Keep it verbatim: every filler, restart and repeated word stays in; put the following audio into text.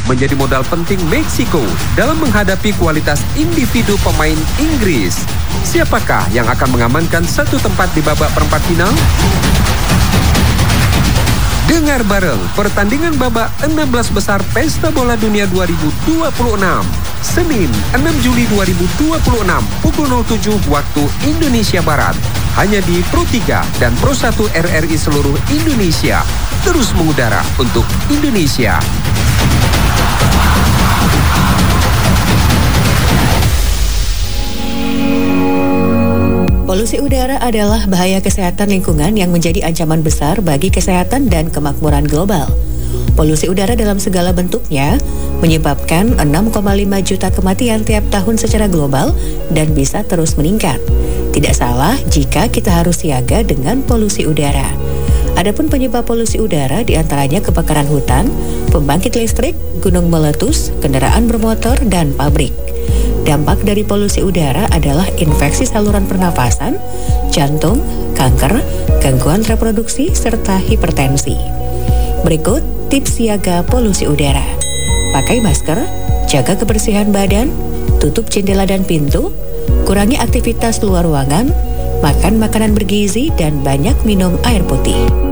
menjadi modal penting Meksiko dalam menghadapi kualitas individu pemain Inggris. Siapakah yang akan mengamankan satu tempat di babak perempat final? Dengar bareng pertandingan babak enam belas besar Pesta Bola Dunia dua ribu dua puluh enam. Senin enam Juli dua ribu dua puluh enam pukul nol tujuh waktu Indonesia Barat. Hanya di Pro tiga dan Pro satu R R I seluruh Indonesia. Terus mengudara untuk Indonesia. Polusi udara adalah bahaya kesehatan lingkungan yang menjadi ancaman besar bagi kesehatan dan kemakmuran global. Polusi udara dalam segala bentuknya menyebabkan enam koma lima juta kematian tiap tahun secara global dan bisa terus meningkat. Tidak salah jika kita harus siaga dengan polusi udara. Adapun penyebab polusi udara diantaranya kebakaran hutan, pembangkit listrik, gunung meletus, kendaraan bermotor, dan pabrik. Dampak dari polusi udara adalah infeksi saluran pernafasan, jantung, kanker, gangguan reproduksi, serta hipertensi. Berikut tips siaga polusi udara. Pakai masker, jaga kebersihan badan, tutup jendela dan pintu, kurangi aktivitas luar ruangan, makan makanan bergizi, dan banyak minum air putih.